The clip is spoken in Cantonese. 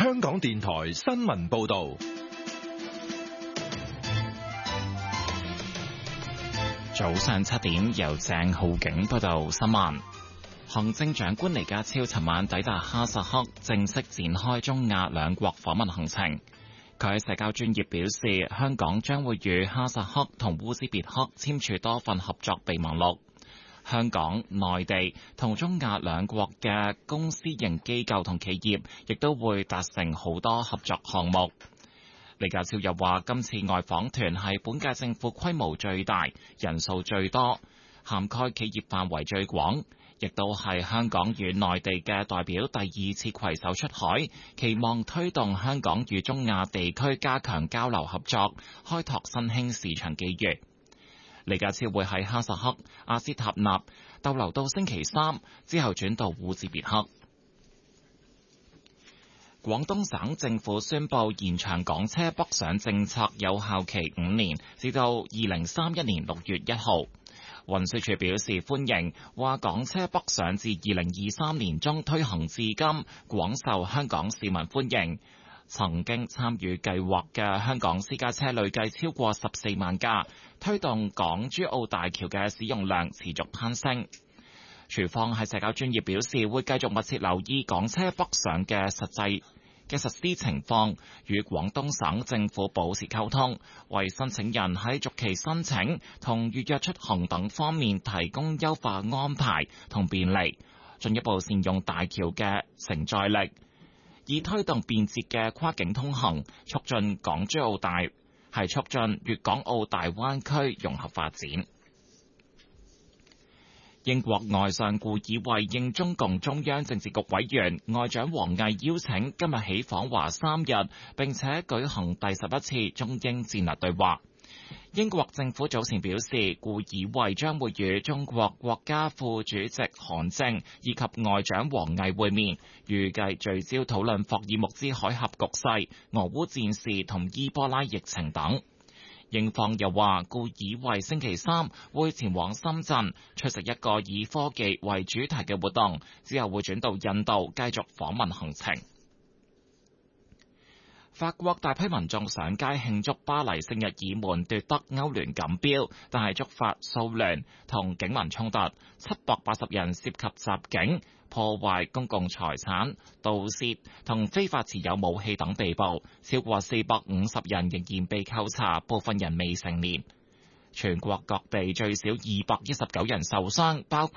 香港電台新聞報道。 早上7點，由鄭浩景報道新聞。行政長官李家超尋晚抵達哈薩克，正式展開中亞兩國訪問行程。佢喺社交專頁表示，香港將會與哈薩克同烏茲別克簽署多份合作備忘錄。香港、內地同中亞兩國嘅公私營機構同企業亦都會達成好多合作項目。李家超又話，今次外訪團係本屆政府規模最大、人數最多、涵蓋企業範圍最廣，亦都係香港與內地嘅代表第2次攜手出海，期望推動香港與中亞地區加強交流合作，開拓新興市場機遇。李家超會喺哈薩克阿斯塔納逗留到星期3，之後轉到烏茲別克。廣東省政府宣布延長港車北上政策有效期5年，至到2031年6月1號。運輸署表示歡迎，話港車北上自2023年中推行至今，廣受香港市民歡迎。曾經參與計劃嘅香港私家車累計超過14萬架，推動港珠澳大橋嘅使用量持續攀升。署方喺社交專頁表示，會繼續密切留意港車北上嘅實施情況，與廣東省政府保持溝通，為申請人喺續期申請同預約出行等方面提供優化安排同便利，進一步善用大橋嘅承載力，以推動便捷嘅跨境通行，促進粵港澳大灣區融合發展。英國外相顧以慧應中共中央政治局委員外長王毅邀請，今日起訪華3日，並且舉行第11次中英戰略對話。英國政府早前表示，顧以慧將會與中國國家副主席韓正以及外長王毅會面，預計聚焦討論霍爾木茲海峽局勢、俄烏戰事同伊波拉疫情等。英方又話，顧以慧星期3會前往深圳出席一個以科技為主題嘅活動，之後會轉到印度繼續訪問行程。法國大批民眾上街慶祝巴黎聖日耳門奪得歐聯錦標，但係觸發騷亂同警民衝突，780人涉及襲警、破壞公共財產、盜竊同非法持有武器等被捕，超過450人仍然被扣查，部分人未成年。全國各地最少219人受傷，包括